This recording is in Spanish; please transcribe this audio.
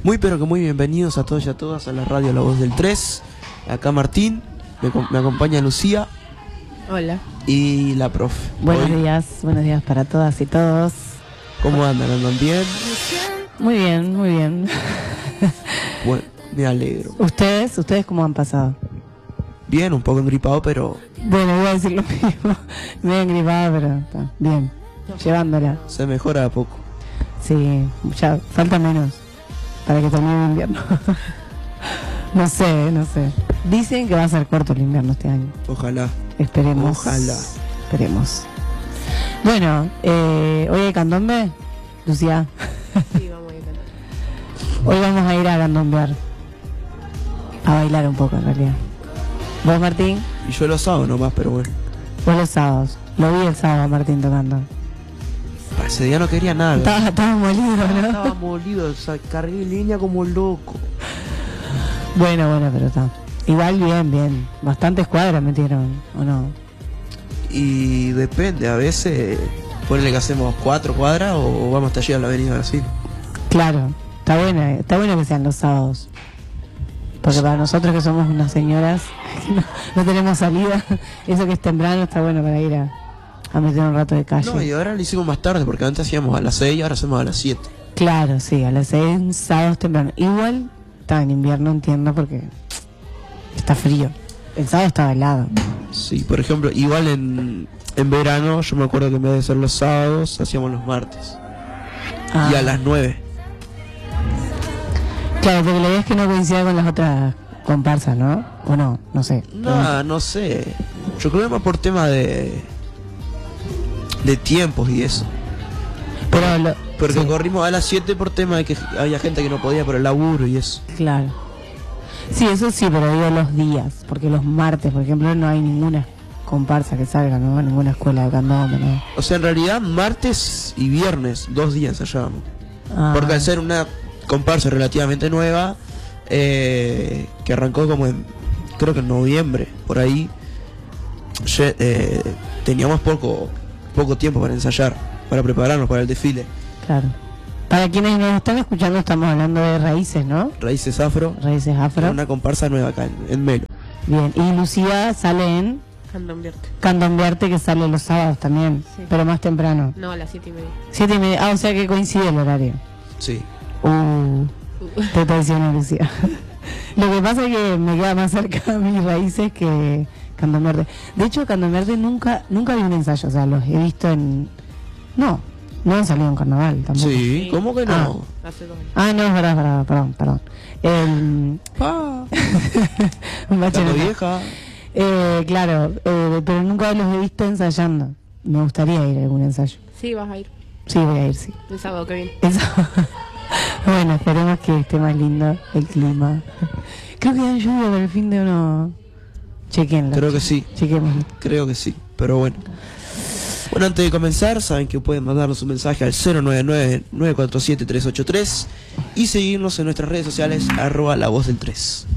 Muy pero que muy bienvenidos a todos y a todas a la radio La Voz del 3. Acá Martín, me acompaña Lucía. Hola. Y la profe. Buenos días para todas y todos. ¿Cómo andan? ¿Andan bien? Muy bien, muy bien. Bueno, me alegro. ¿Ustedes cómo han pasado? Bien, un poco engripado, pero... Bueno, voy a decir lo mismo. Me he engripado, pero está bien. Llevándola. Se mejora a poco. Sí, ya falta menos para que termine el invierno. No sé. Dicen que va a ser corto el invierno este año. Ojalá. Esperemos. Ojalá. Esperemos. Bueno, ¿hoy hay candombe, Lucía? Sí, vamos a ir a cantar. Hoy vamos a ir a candombear. A bailar un poco, en realidad. ¿Vos, Martín? Y yo los sábados nomás, pero bueno. Vos los sábados. Lo vi el sábado a Martín tocando. Ese día no quería nada. Estaba molido, ¿no? Estaba molido, o sea, cargué línea como loco. Bueno, pero está. Igual bien. Bastantes cuadras metieron, ¿o no? Y depende, a veces ponele que hacemos 4 cuadras o vamos hasta allí a la avenida Brasil. Claro, está bueno que sean los sábados. Porque para nosotros que somos unas señoras que no tenemos salida, eso que es temprano está bueno para ir a meter un rato de calle. No, y ahora lo hicimos más tarde, porque antes hacíamos a las 6 y ahora hacemos a las 7. Claro, sí, a las 6 sábados temprano. Igual está en invierno, entiendo, porque está frío. El sábado estaba helado. Sí, por ejemplo, igual en verano, yo me acuerdo que en vez de ser los sábados, hacíamos los martes. Y a las 9. Claro, porque la idea es que no coincida con las otras comparsas, ¿no? O no, no sé. No sé. Yo creo que más por tema de tiempos y eso. Porque sí. corrimos a las 7 por tema de que había gente que no podía por el laburo y eso. Claro. Sí, eso sí, pero digo los días. Porque los martes, por ejemplo, no hay ninguna comparsa que salga, ¿no? Ninguna escuela de candombe, ¿no? O sea, en realidad, martes y viernes, 2 días ensayábamos. Porque al ser una comparsa relativamente nueva, que arrancó como creo que en noviembre, por ahí, teníamos poco tiempo para ensayar, para prepararnos para el desfile. Claro. Para quienes nos están escuchando, estamos hablando de Raíces, ¿no? Raíces Afro. Raíces Afro. Una comparsa nueva acá en Melo. Bien, y Lucía sale en Candombearte. Candombearte, que sale los sábados también, Sí. pero más temprano. No, a las 7:30. 7:30, o sea que coincide el horario. Sí. Te traiciono, Lucía. Lo que pasa es que me queda más cerca a mis Raíces que Candombearte. De hecho, Candombearte nunca vi un ensayo, o sea, los he visto en... No han salido en carnaval tampoco. Sí, ¿cómo que no? Hace 2 años. No, es verdad, perdón. Un bache Estando en la- vieja. Claro, pero nunca los he visto ensayando. Me gustaría ir a algún ensayo. Sí, vas a ir. Sí, voy a ir, sí. El sábado que viene. Eso. Bueno, esperemos que esté más lindo el clima. Creo que hay lluvia para el fin de uno. Chequenlo. Creo que sí. Chequémoslo. Creo que sí, pero bueno. Bueno, antes de comenzar, saben que pueden mandarnos un mensaje al 099-947-383 y seguirnos en nuestras redes sociales @La Voz del 3.